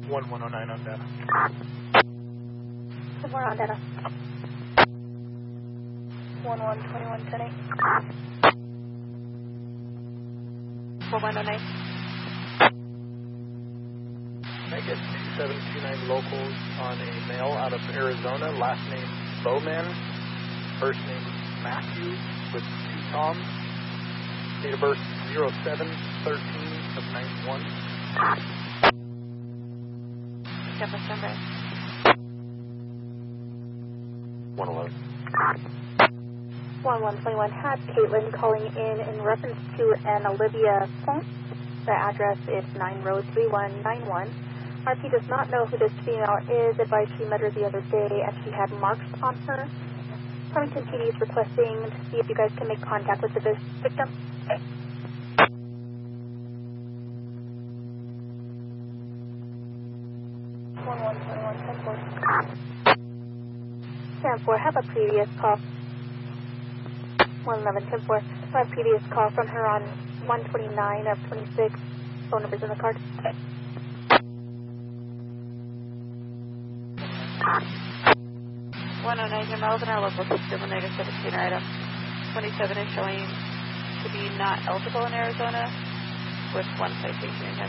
1109 on data. 4 on data. 112110. 4109. Can I get 2729 locals on a male out of Arizona, last name Bowman, first name Matthew with 2 Toms, date of birth 07/13/91. December Sunday. 111. 1121 had Caitlin calling in reference to an Olivia phone. The address is 9 Road 3191. RP does not know who this female is. Advised she met her the other day and she had marks on her. Farmington PD is requesting to see if you guys can make contact with the victim. 10-4, have a previous call. 111-10-4, have a previous call from her on 129 of 26. Phone numbers in the card. 109, your Melvin, our local discriminator 17 item. 27 is showing to be not eligible in Arizona with 1 citation in him.